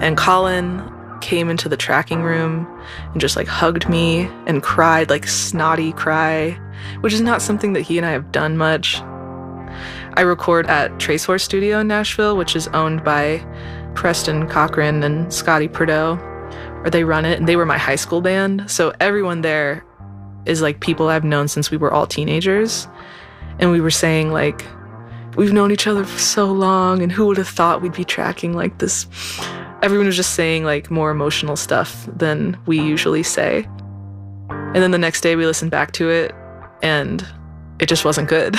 And Colin came into the tracking room and just like hugged me and cried, like snotty cry, which is not something that he and I have done much. I record at Tracehorse Studio in Nashville, which is owned by Preston Cochran and Scotty Prideaux, or they run it, and they were my high school band. So everyone there is like people I've known since we were all teenagers. And we were saying like, we've known each other for so long, and who would have thought we'd be tracking like this? Everyone was just saying like more emotional stuff than we usually say. And then the next day we listened back to it and it just wasn't good.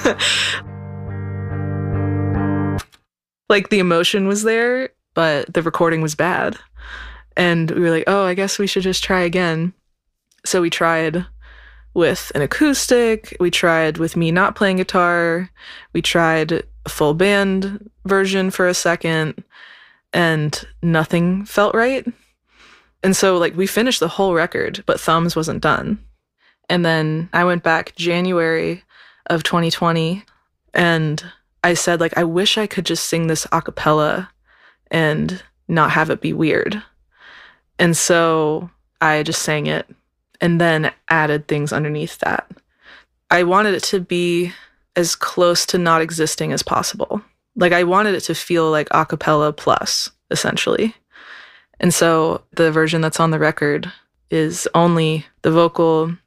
Like the emotion was there, but the recording was bad. And we were like, oh, I guess we should just try again. So we tried with an acoustic, we tried with me not playing guitar, we tried a full band version for a second, and nothing felt right. And so like we finished the whole record, but Thumbs wasn't done. And then I went back January of 2020 and I said like, I wish I could just sing this a cappella and not have it be weird. And so I just sang it and then added things underneath that. I wanted it to be as close to not existing as possible. Like I wanted it to feel like a cappella plus, essentially. And so the version that's on the record is only the vocal